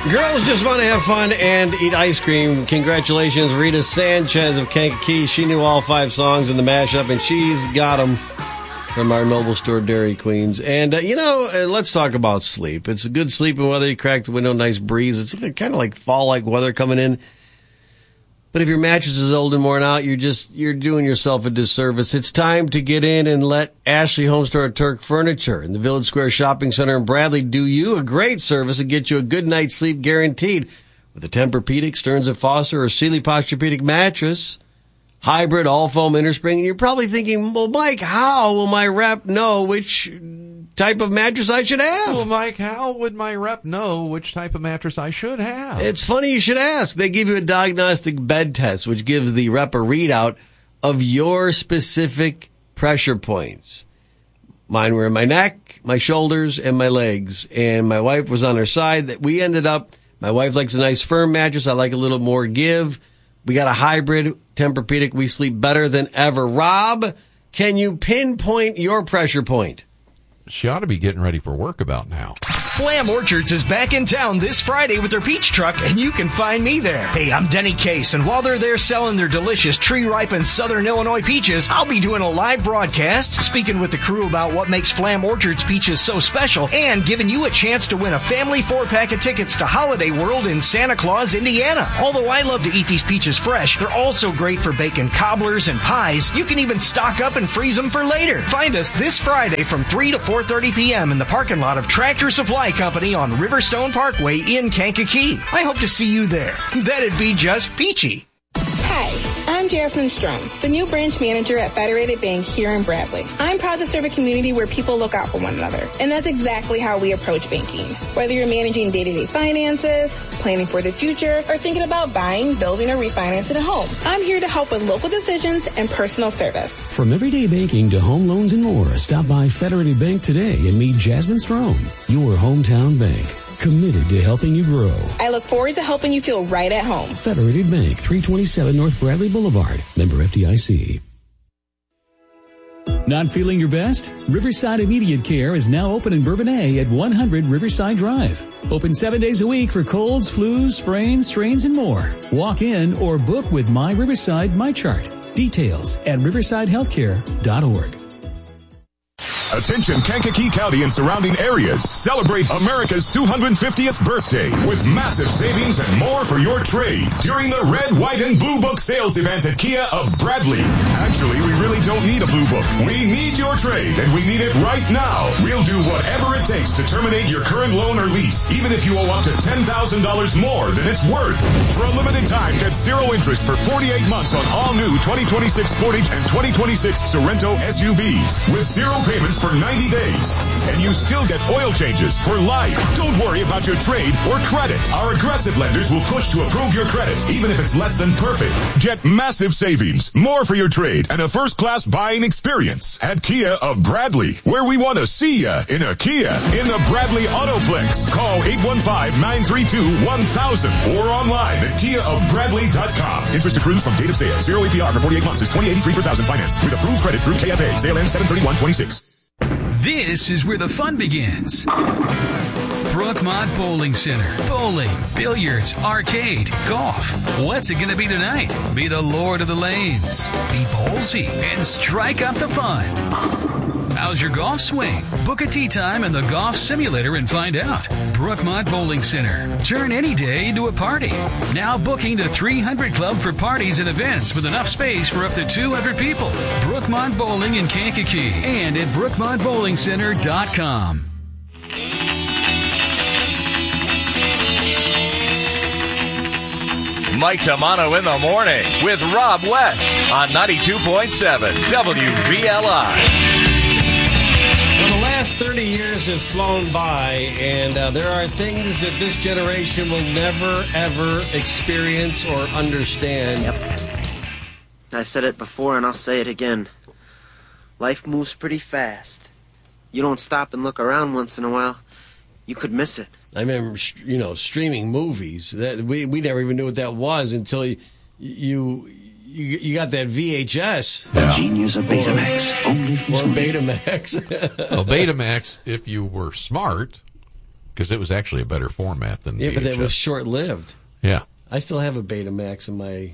Girls just want to have fun and eat ice cream. Congratulations, Rita Sanchez of Kankakee. She knew all 5 songs in the mashup, and she's got them from our Noble Store Dairy Queens. And, let's talk about sleep. It's a good sleeping weather. You crack the window, nice breeze. It's kind of like fall-like weather coming in. But if your mattress is old and worn out, you're doing yourself a disservice. It's time to get in and let Ashley Home Store at Turk Furniture in the Village Square Shopping Center in Bradley do you a great service and get you a good night's sleep guaranteed with a Tempur-Pedic, Stearns & Foster, or Sealy Posturepedic mattress, hybrid, all-foam innerspring. And you're probably thinking, well, Mike, how will my rep know which type of mattress I should have? Well, Mike, how would my rep know which type of mattress I should have? It's funny you should ask. They give you a diagnostic bed test, which gives the rep a readout of your specific pressure points. Mine were in my neck, my shoulders, and my legs. And my wife was on her side. My wife likes a nice firm mattress. I like a little more give. We got a hybrid Tempur-Pedic. We sleep better than ever. Rob, can you pinpoint your pressure point? She ought to be getting ready for work about now. Flam Orchards is back in town this Friday with their peach truck, and you can find me there. Hey, I'm Denny Case, and while they're there selling their delicious tree-ripened Southern Illinois peaches, I'll be doing a live broadcast, speaking with the crew about what makes Flam Orchards peaches so special, and giving you a chance to win a family 4-pack of tickets to Holiday World in Santa Claus, Indiana. Although I love to eat these peaches fresh, they're also great for baking cobblers and pies. You can even stock up and freeze them for later. Find us this Friday from 3 to 4:30 p.m. in the parking lot of Tractor Supply Company on Riverstone Parkway in Kankakee. I hope to see you there. That'd be just peachy. Hi, I'm Jasmine Strum, the new branch manager at Federated Bank here in Bradley. I'm proud to serve a community where people look out for one another, and that's exactly how we approach banking. Whether you're managing day-to-day finances, planning for the future, or thinking about buying, building, or refinancing a home, I'm here to help with local decisions and personal service. From everyday banking to home loans and more, stop by Federated Bank today and meet Jasmine Strom, your hometown bank. Committed to helping you grow. I look forward to helping you feel right at home. Federated Bank, 327 North Bradley Boulevard. Member FDIC. Not feeling your best? Riverside Immediate Care is now open in Bourbonnais at 100 Riverside Drive. Open 7 days a week for colds, flus, sprains, strains, and more. Walk in or book with My Riverside MyChart. Details at riversidehealthcare.org. Attention Kankakee County and surrounding areas. Celebrate America's 250th birthday with massive savings and more for your trade during the Red, White, and Blue Book sales event at Kia of Bradley. Actually, we really don't need a Blue Book. We need your trade, and we need it right now. We'll do whatever it takes to terminate your current loan or lease, even if you owe up to $10,000 more than it's worth. For a limited time, get 0 interest for 48 months on all new 2026 Sportage and 2026 Sorento SUVs with 0 payments for 90 days. And you still get oil changes for life. Don't worry about your trade or credit. Our aggressive lenders will push to approve your credit, even if it's less than perfect. Get massive savings, more for your trade, and a first-class buying experience at Kia of Bradley, where we want to see ya in a Kia in the Bradley Autoplex. Call 815-932-1000 or online at KiaofBradley.com. Interest accrues from date of sale. 0 APR for 48 months is $20.83 per thousand financed with approved credit through KFA. Sale ends 7/31/26. This is where the fun begins. Brookmont Bowling Center. Bowling, billiards, arcade, golf. What's it going to be tonight? Be the Lord of the Lanes. Be ballsy and strike up the fun. How's your golf swing? Book a tee time in the golf simulator and find out. Brookmont Bowling Center. Turn any day into a party. Now booking the 300 Club for parties and events with enough space for up to 200 people. Brookmont Bowling in Kankakee and at BrookmontBowlingCenter.com. Mike Tamano in the morning with Rob West on 92.7 WVLI. Well, the last 30 years have flown by, and there are things that this generation will never, ever experience or understand. Yep. I said it before, and I'll say it again. Life moves pretty fast. You don't stop and look around once in a while, you could miss it. I remember, streaming movies. That we never even knew what that was until you got that VHS. The genius of Betamax. Only or Betamax. Well, Betamax, if you were smart, because it was actually a better format than VHS. Yeah, but it was short-lived. Yeah. I still have a Betamax in my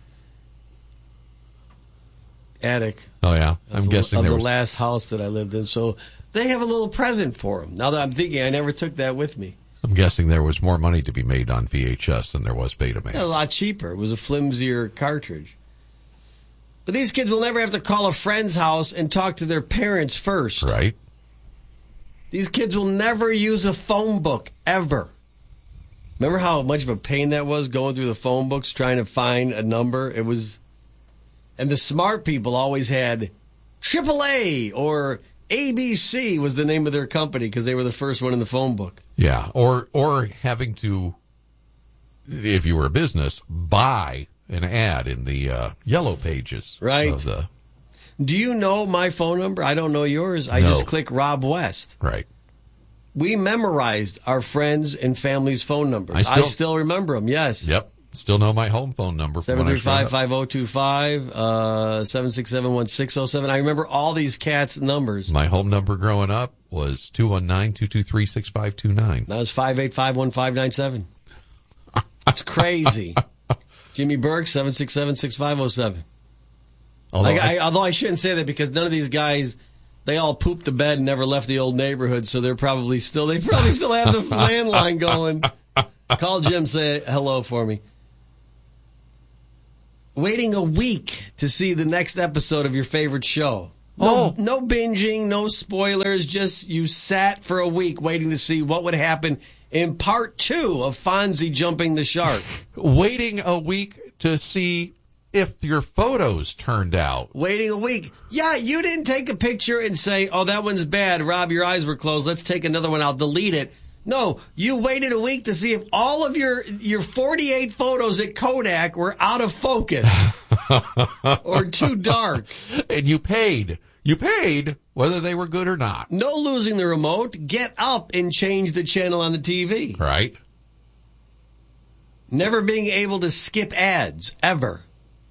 attic. Oh, yeah. I'm guessing there the was... last house that I lived in. So they have a little present for them. Now that I'm thinking, I never took that with me. I'm guessing there was more money to be made on VHS than there was Betamax. Yeah, a lot cheaper. It was a flimsier cartridge. But these kids will never have to call a friend's house and talk to their parents first. Right. These kids will never use a phone book, ever. Remember how much of a pain that was going through the phone books trying to find a number? It was... And the smart people always had AAA or ABC was the name of their company because they were the first one in the phone book. Yeah, or having to, if you were a business, buy an ad in the yellow pages. Right. Of the... Do you know my phone number? I don't know yours. I No. just click Rob West. Right. We memorized our friends' and family's phone numbers. I still remember them, yes. Yep. Still know my home phone number. 735-5025, 767-1607. I remember all these cats' numbers. My home number growing up was 219-223-6529. That was 585-1597. It's crazy. Jimmy Burke, 767-6507. Although I shouldn't say that because none of these guys, they all pooped the bed and never left the old neighborhood, so they probably still have the landline going. Call Jim, say hello for me. Waiting a week to see the next episode of your favorite show. No binging, no spoilers, just you sat for a week waiting to see what would happen in part 2 of Fonzie jumping the shark. Waiting a week to see if your photos turned out. Waiting a week. Yeah, you didn't take a picture and say, oh, that one's bad. Rob, your eyes were closed. Let's take another one. I'll delete it. No, you waited a week to see if all of your 48 photos at Kodak were out of focus or too dark. And you paid. You paid whether they were good or not. No losing the remote. Get up and change the channel on the TV. Right. Never being able to skip ads, ever.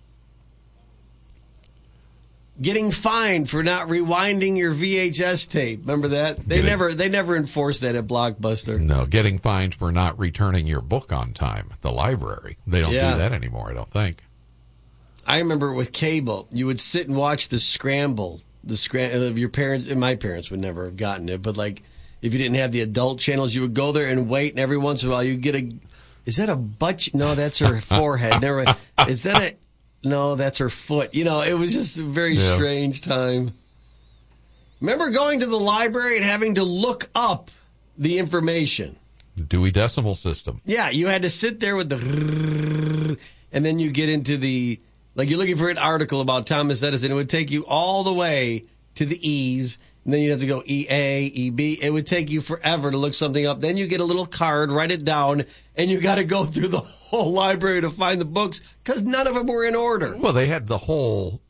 Getting fined for not rewinding your VHS tape. Remember that? They never enforced that at Blockbuster. No, getting fined for not returning your book on time at the library. They don't do that anymore, I don't think. I remember with cable, you would sit and watch the scramble. Your parents and my parents would never have gotten it, but like if you didn't have the adult channels, you would go there and wait, and every once in a while you'd get is that a butt? No, that's her forehead. Never. Is that a? No, that's her foot. You know, it was just a very strange time. Remember going to the library and having to look up the information? Dewey Decimal System. Yeah, you had to sit there with the... And then you get into the... Like, you're looking for an article about Thomas Edison. It would take you all the way to the E's. And then you'd have to go EA, EB. It would take you forever to look something up. Then you get a little card, write it down, and you got to go through the whole library to find the books because none of them were in order. Well, they had the whole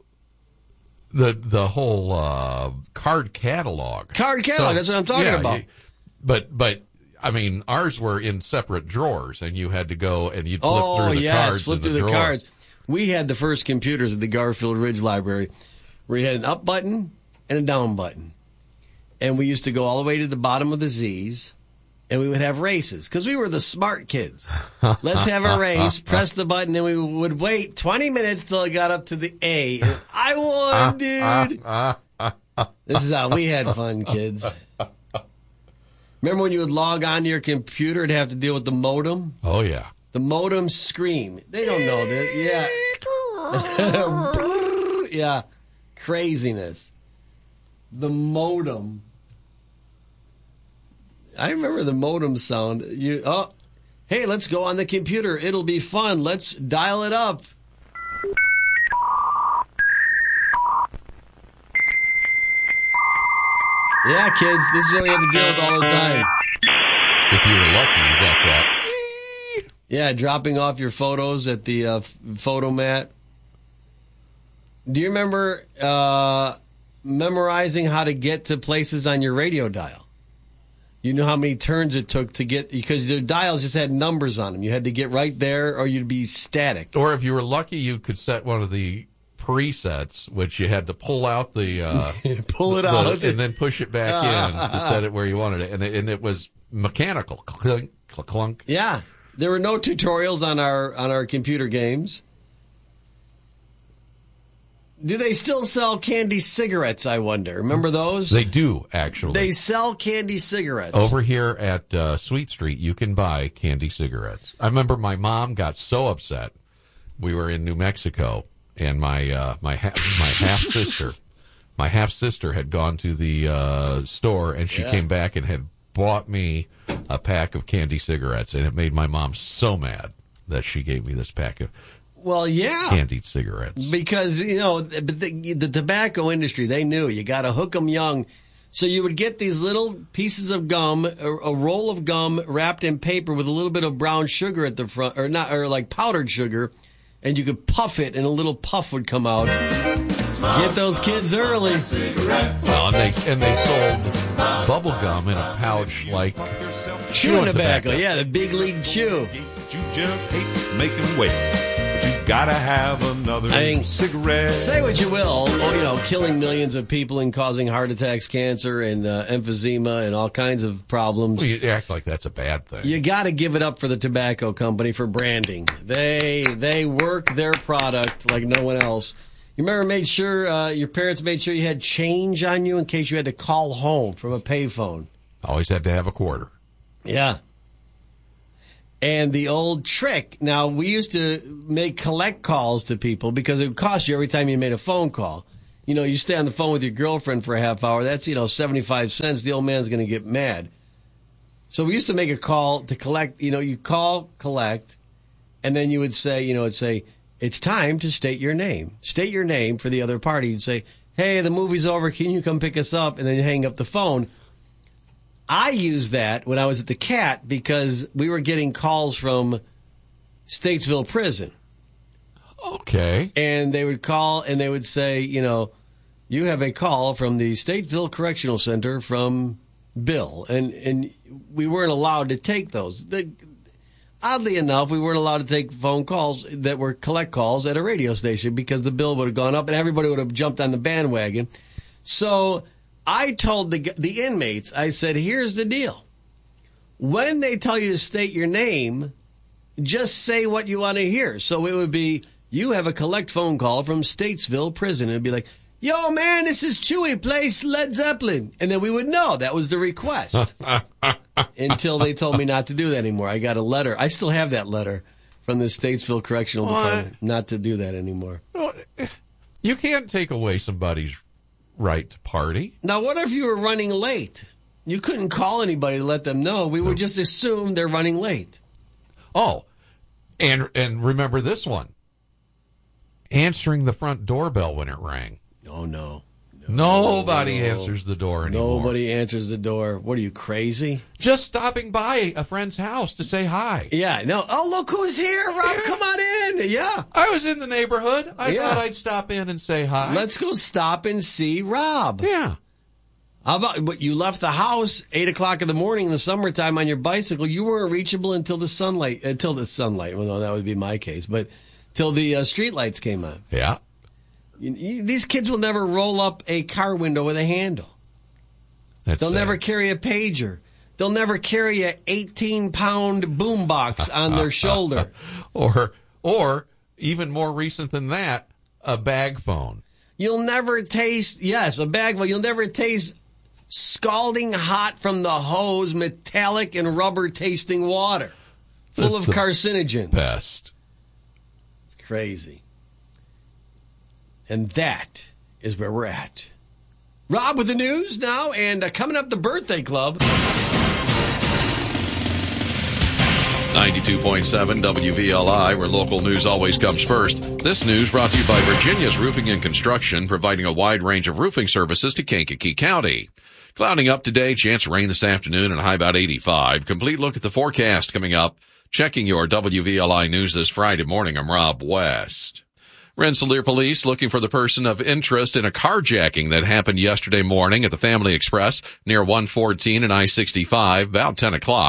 card catalog. Card catalog, that's what I'm talking about. But I mean, ours were in separate drawers, and you had to go and you'd flip through the cards. Flip through the cards. We had the first computers at the Garfield Ridge Library where you had an up button and a down button. And we used to go all the way to the bottom of the Z's, and we would have races because we were the smart kids. Let's have a race, press the button, and we would wait 20 minutes till it got up to the A. And I won, dude. This is how we had fun, kids. Remember when you would log on to your computer and have to deal with the modem? Oh, yeah. The modem scream. They don't know this. Yeah. Yeah. Craziness. The modem. I remember the modem sound. Hey, let's go on the computer. It'll be fun. Let's dial it up. Yeah, kids, this is what we had to deal with all the time. If you were lucky, you got that. Yeah, dropping off your photos at the photomat. Do you remember memorizing how to get to places on your radio dial? You know how many turns it took to get, because their dials just had numbers on them. You had to get right there or you'd be static. Or if you were lucky, you could set one of the presets, which you had to pull out the... pull it out. And then push it back in to set it where you wanted it. And it was mechanical clunk, clunk. Yeah. There were no tutorials on our computer games. Do they still sell candy cigarettes, I wonder? Remember those? They do, actually. They sell candy cigarettes. Over here at Sweet Street, you can buy candy cigarettes. I remember my mom got so upset. We were in New Mexico, and my half sister had gone to the store, and she came back and had bought me a pack of candy cigarettes, and it made my mom so mad that she gave me this pack of candied cigarettes. Because, the tobacco industry, they knew you got to hook them young. So you would get these little pieces of gum, a roll of gum wrapped in paper with a little bit of brown sugar at the front, or like powdered sugar, and you could puff it, and a little puff would come out. Get those kids early. Well, and they sold bubble gum in a pouch like chewing tobacco. Yeah, the big league chew. You just hate making weight. You gotta have another cigarette. Say what you will, killing millions of people and causing heart attacks, cancer, and emphysema, and all kinds of problems. Well, you act like that's a bad thing. You got to give it up for the tobacco company for branding. They work their product like no one else. You remember your parents made sure you had change on you in case you had to call home from a payphone. Always had to have a quarter. Yeah. And the old trick, now we used to make collect calls to people because it would cost you every time you made a phone call. You stay on the phone with your girlfriend for a half hour, that's, 75 cents. The old man's going to get mad. So we used to make a call to collect, you call, collect, and then you would say, it's time to state your name. State your name for the other party. You'd say, hey, the movie's over. Can you come pick us up? And then you hang up the phone. I used that when I was at the Cat because we were getting calls from Statesville Prison. Okay. And they would call and they would say, you have a call from the Statesville Correctional Center from Bill. And we weren't allowed to take those. Oddly enough, we weren't allowed to take phone calls that were collect calls at a radio station because the bill would have gone up and everybody would have jumped on the bandwagon. So I told the inmates, I said, here's the deal. When they tell you to state your name, just say what you want to hear. So it would be, you have a collect phone call from Statesville Prison. It would be like, yo, man, this is Chewy, play Led Zeppelin. And then we would know that was the request. Until they told me not to do that anymore. I got a letter. I still have that letter from the Statesville Correctional Department not to do that anymore. You can't take away somebody's right to party. Now, what if you were running late? You couldn't call anybody to let them know. We would just assume they're running late. Oh, and remember this one. Answering the front doorbell when it rang. Oh, no. Nobody answers the door anymore. Nobody answers the door. What are you, crazy? Just stopping by a friend's house to say hi. Yeah, no. Oh, look who's here, Rob. Come on in. Yeah. I was in the neighborhood. I thought I'd stop in and say hi. Let's go stop and see Rob. Yeah. How about, but you left the house 8 o'clock in the morning in the summertime on your bicycle. You weren't reachable until the sunlight. Well, no, that would be my case. But till the street lights came on. Yeah. These kids will never roll up a car window with a handle. They'll never carry a pager. They'll never carry a 18-pound boombox on their shoulder. Or even more recent than that, a bag phone. You'll never taste, a bag phone. You'll never taste scalding hot from the hose, metallic and rubber-tasting water full of carcinogens. Best. It's crazy. And that is where we're at. Rob with the news now, and coming up, the Birthday Club. 92.7 WVLI, where local news always comes first. This news brought to you by Virginia's Roofing and Construction, providing a wide range of roofing services to Kankakee County. Clouding up today, chance of rain this afternoon, and a high about 85. Complete look at the forecast coming up. Checking your WVLI news this Friday morning, I'm Rob West. Rensselaer Police looking for the person of interest in a carjacking that happened yesterday morning at the Family Express near 114 and I-65, about 10 o'clock.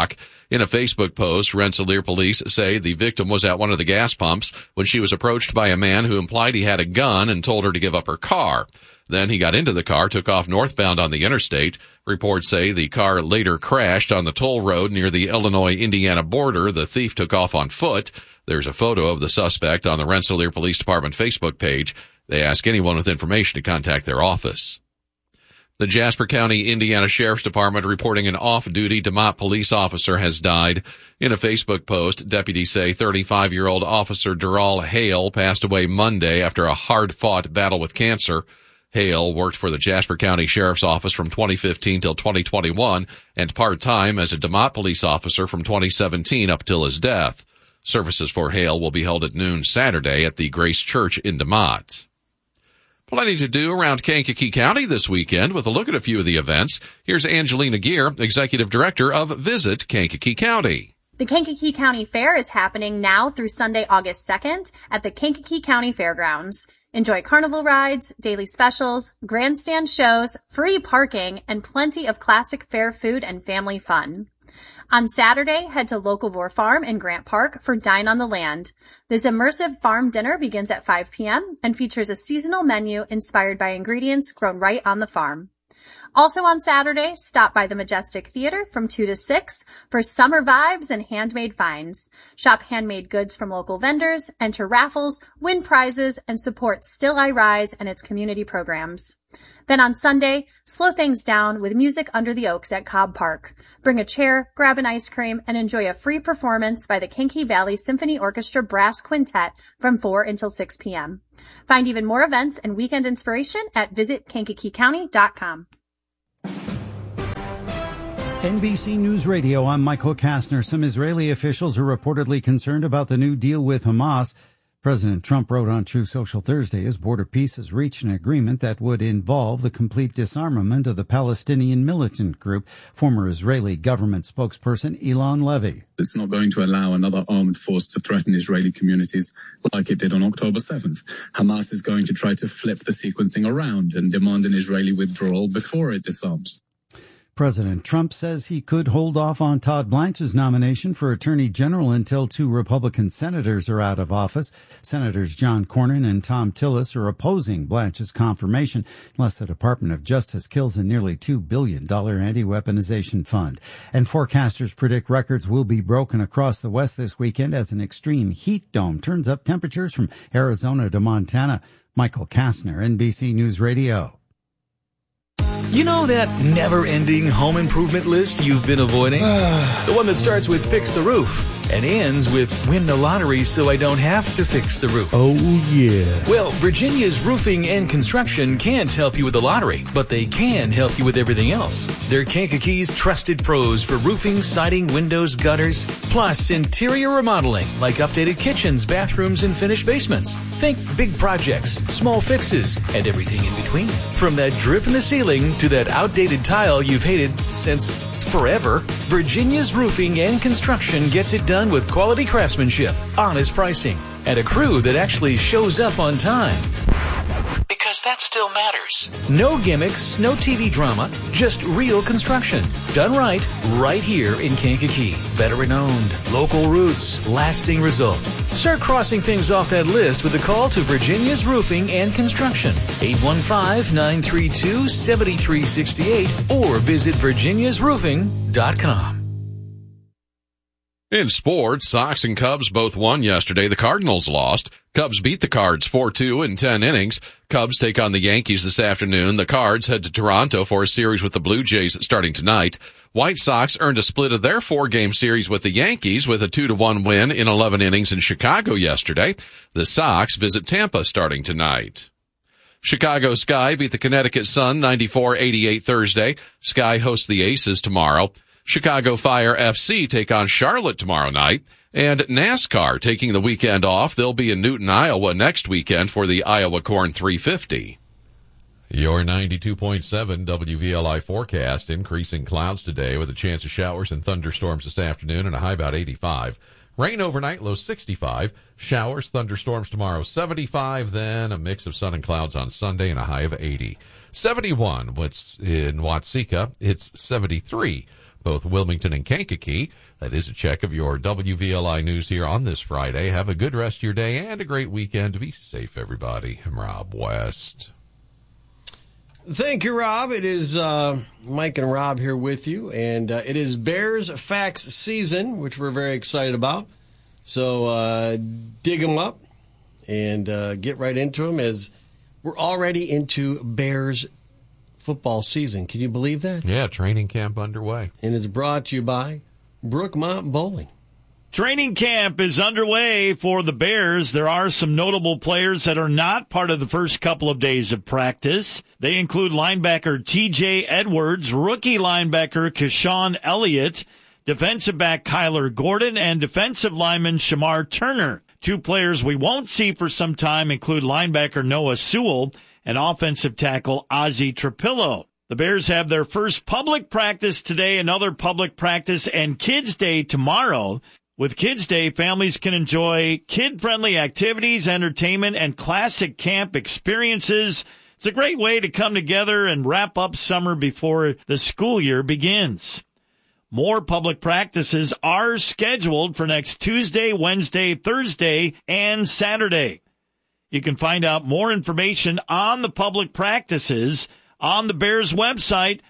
In a Facebook post, Rensselaer police say the victim was at one of the gas pumps when she was approached by a man who implied he had a gun and told her to give up her car. Then he got into the car, took off northbound on the interstate. Reports say the car later crashed on the toll road near the Illinois-Indiana border. The thief took off on foot. There's a photo of the suspect on the Rensselaer Police Department Facebook page. They ask anyone with information to contact their office. The Jasper County, Indiana Sheriff's Department reporting an off-duty DeMotte police officer has died. In a Facebook post, deputies say 35-year-old Officer Dural Hale passed away Monday after a hard-fought battle with cancer. Hale worked for the Jasper County Sheriff's Office from 2015 till 2021 and part-time as a DeMotte police officer from 2017 up till his death. Services for Hale will be held at noon Saturday at the Grace Church in DeMotte. Plenty to do around Kankakee County this weekend with a look at a few of the events. Here's Angelina Gear, Executive Director of Visit Kankakee County. The Kankakee County Fair is happening now through Sunday, August 2nd at the Kankakee County Fairgrounds. Enjoy carnival rides, daily specials, grandstand shows, free parking, and plenty of classic fair food and family fun. On Saturday, head to Locavore Farm in Grant Park for Dine on the Land. This immersive farm dinner begins at 5 p.m. and features a seasonal menu inspired by ingredients grown right on the farm. Also on Saturday, stop by the Majestic Theater from 2 to 6 for summer vibes and handmade finds. Shop handmade goods from local vendors, enter raffles, win prizes, and support Still I Rise and its community programs. Then on Sunday, slow things down with music under the oaks at Cobb Park. Bring a chair, grab an ice cream, and enjoy a free performance by the Kankakee Valley Symphony Orchestra Brass Quintet from 4 until 6 p.m. Find even more events and weekend inspiration at visitkankakeecounty.com. NBC News Radio, I'm Michael Kastner. Some Israeli officials are reportedly concerned about the new deal with Hamas. President Trump wrote on True Social Thursday his border peace has reached an agreement that would involve the complete disarmament of the Palestinian militant group. Former Israeli government spokesperson Ilan Levy. It's not going to allow another armed force to threaten Israeli communities like it did on October 7th. Hamas is going to try to flip the sequencing around and demand an Israeli withdrawal before it disarms. President Trump says he could hold off on Todd Blanche's nomination for Attorney General until 2 Republican senators are out of office. Senators John Cornyn and Tom Tillis are opposing Blanche's confirmation unless the Department of Justice kills a nearly $2 billion anti-weaponization fund. And forecasters predict records will be broken across the West this weekend as an extreme heat dome turns up temperatures from Arizona to Montana. Michael Kastner, NBC News Radio. You know that never-ending home improvement list you've been avoiding? The one that starts with fix the roof and ends with win the lottery so I don't have to fix the roof. Oh, yeah. Well, Virginia's Roofing and Construction can't help you with the lottery, but they can help you with everything else. They're Kankakee's trusted pros for roofing, siding, windows, gutters, plus interior remodeling like updated kitchens, bathrooms, and finished basements. Think big projects, small fixes, and everything in between. From that drip in the ceiling to that outdated tile you've hated since forever, Virginia's Roofing and Construction gets it done with quality craftsmanship, honest pricing, and a crew that actually shows up on time. Because that still matters. No gimmicks, no TV drama, just real construction. Done right, right here in Kankakee. Veteran-owned, local roots, lasting results. Start crossing things off that list with a call to Virginia's Roofing and Construction. 815-932-7368 or visit virginiasroofing.com. In sports, Sox and Cubs both won yesterday. The Cardinals lost. Cubs beat the Cards 4-2 in 10 innings. Cubs take on the Yankees this afternoon. The Cards head to Toronto for a series with the Blue Jays starting tonight. White Sox earned a split of their 4-game series with the Yankees with a 2-1 win in 11 innings in Chicago yesterday. The Sox visit Tampa starting tonight. Chicago Sky beat the Connecticut Sun 94-88 Thursday. Sky hosts the Aces tomorrow. Chicago Fire FC take on Charlotte tomorrow night. And NASCAR taking the weekend off. They'll be in Newton, Iowa next weekend for the Iowa Corn 350. Your 92.7 WVLI forecast. Increasing clouds today with a chance of showers and thunderstorms this afternoon and a high about 85. Rain overnight, low 65. Showers, thunderstorms tomorrow, 75. Then a mix of sun and clouds on Sunday and a high of 80. 71 in Watseka. It's 73. both Wilmington and Kankakee. That is a check of your WVLI news here on this Friday. Have a good rest of your day and a great weekend. Be safe, everybody. I'm Rob West. Thank you, Rob. It is Mike and Rob here with you, and it is Bears Facts season, which we're very excited about. So dig them up and get right into them, as we're already into Bears football season. Can you believe that? Yeah, training camp underway. And it's brought to you by Brookmont Bowling. Training camp is underway for the Bears. There are some notable players that are not part of the first couple of days of practice. They include linebacker TJ Edwards, rookie linebacker Keshawn Elliott, defensive back Kyler Gordon, and defensive lineman Shamar Turner. Two players we won't see for some time include linebacker Noah Sewell and offensive tackle Ozzie Trapillo. The Bears have their first public practice today, another public practice, and Kids Day tomorrow. With Kids Day, families can enjoy kid-friendly activities, entertainment, and classic camp experiences. It's a great way to come together and wrap up summer before the school year begins. More public practices are scheduled for next Tuesday, Wednesday, Thursday, and Saturday. You can find out more information on the public practices on the Bears website,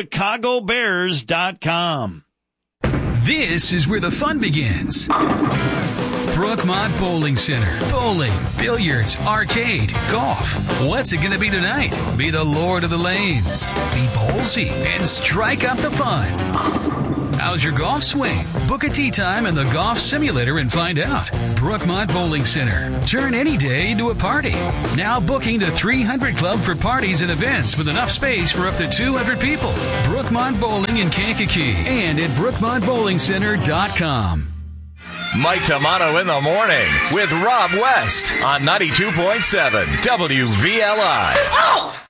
chicagobears.com. This is where the fun begins. Brookmont Bowling Center. Bowling, billiards, arcade, golf. What's it going to be tonight? Be the Lord of the Lanes. Be ballsy and strike up the fun. How's your golf swing? Book a tee time in the golf simulator and find out. Brookmont Bowling Center. Turn any day into a party. Now booking the 300 Club for parties and events with enough space for up to 200 people. Brookmont Bowling in Kankakee and at BrookmontBowlingCenter.com. Mike Tamano in the morning with Rob West on 92.7 WVLI.